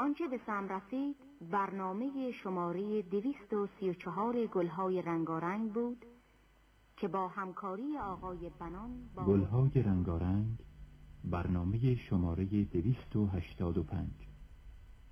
آنچه به سم رسید برنامه شماره 234 گلهای رنگارنگ بود که با همکاری آقای بنان با گلهای رنگارنگ، برنامه شماره 285.